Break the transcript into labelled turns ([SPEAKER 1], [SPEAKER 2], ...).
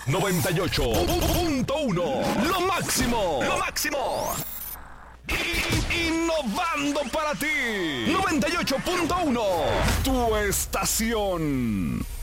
[SPEAKER 1] 98.1. Lo máximo. Lo máximo. Innovando para ti. 98.1. Tu estación.